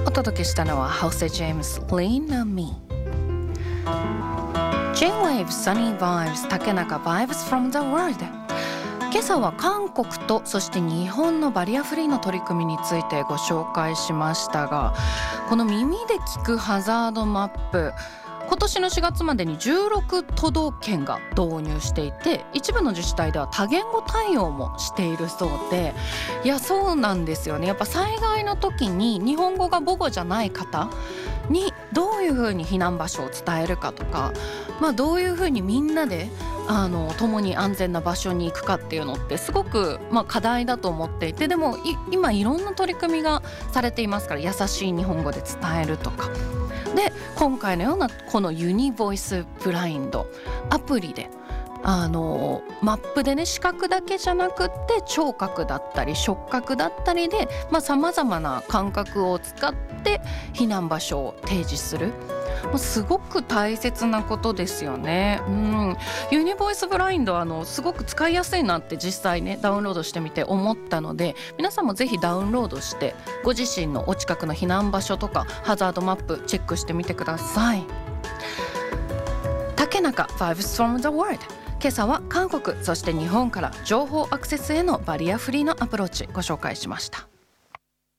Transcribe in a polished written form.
お届けしたのは House James Lean on Me。 J-Wave Sunny Vibes 竹中 Vibes from the World。 今朝は韓国とそして日本のバリアフリーの取り組みについてご紹介しましたが、この耳で聞くハザードマップ、今年の4月までに16都道府県が導入していて、一部の自治体では多言語対応もしているそうで、いやそうなんですよね。やっぱ災害の時に日本語が母語じゃない方にどういうふうに避難場所を伝えるかとか、どういうふうにみんなで共に安全な場所に行くかっていうのってすごく、課題だと思っていて、でも今いろんな取り組みがされていますから、優しい日本語で伝えるとかで、今回のようなこのユニボイスブラインドアプリでマップでね、視覚だけじゃなくって聴覚だったり触覚だったりで、さまざまな感覚を使って避難場所を提示する、すごく大切なことですよね。ユニボイスブラインドはすごく使いやすいなって実際ねダウンロードしてみて思ったので、皆さんもぜひダウンロードしてご自身のお近くの避難場所とかハザードマップチェックしてみてください。竹中 Vibes from the World。今朝は韓国そして日本から情報アクセスへのバリアフリーのアプローチご紹介しました。